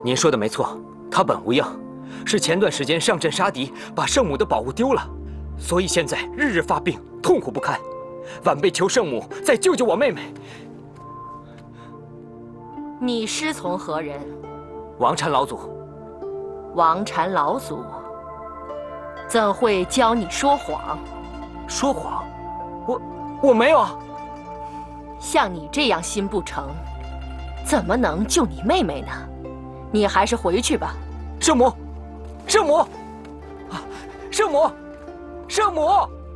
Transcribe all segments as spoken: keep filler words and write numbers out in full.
您说的没错，他本无恙，是前段时间上阵杀敌，把圣母的宝物丢了，所以现在日日发病，痛苦不堪。晚辈求圣母再救救我妹妹。 你师从何人？ 王禅老祖。 王禅老祖怎会教你说谎？ 说谎？我我没有啊。 像你这样心不诚，怎么能救你妹妹呢？你还是回去吧。 圣母，圣母，啊，圣母，圣母！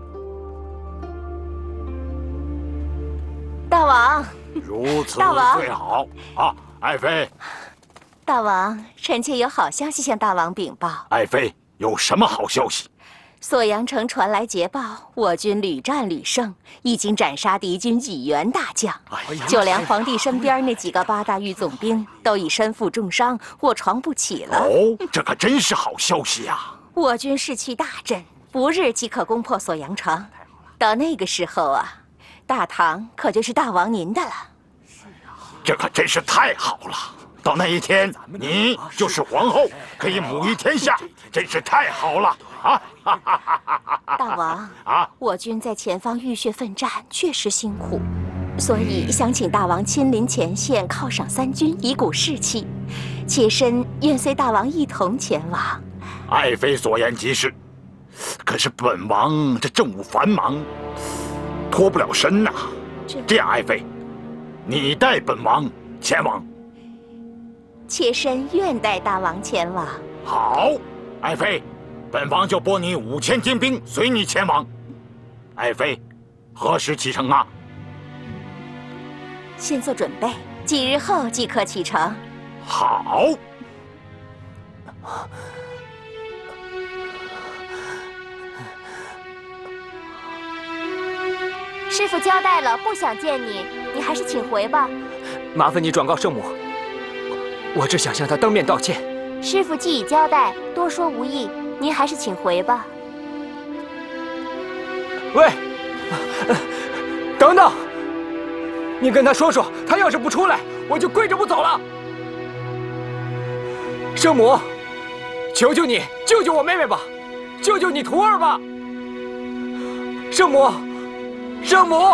大王， 如此大王最好啊！爱妃， 大王，臣妾有好消息向大王禀报。 爱妃有什么好消息？ 锁阳城传来捷报，我军屡战屡胜，已经斩杀敌军几员大将。 哎呀， 九良皇帝身边那几个八大狱总兵都已身负重伤，卧床不起了。 哦，这可真是好消息呀！ 我军士气大振，不日即可攻破锁阳城。到那个时候啊，大唐可就是大王您的了。 这可真是太好了！到那一天，你就是皇后，可以母仪天下，真是太好了啊！ 大王啊， 我军在前方浴血奋战，确实辛苦，所以想请大王亲临前线，犒赏三军，以鼓士气。妾身愿随大王一同前往。 爱妃所言极是，可是本王这政务繁忙，脱不了身呐。这样，爱妃，你带本王前往。 妾身愿带大王前往。 好，爱妃，本王就拨你五千精兵，随你前往。爱妃，何时启程啊？ 先做准备，几日后即可启程。 好。 师傅交代了，不想见你，你还是请回吧。 麻烦你转告圣母，我只想向她当面道歉。 师傅既已交代，多说无益，您还是请回吧。 喂，等等，你跟他说说，他要是不出来，我就跪着不走了。圣母，求求你救救我妹妹吧，救救你徒儿吧。圣母，圣母。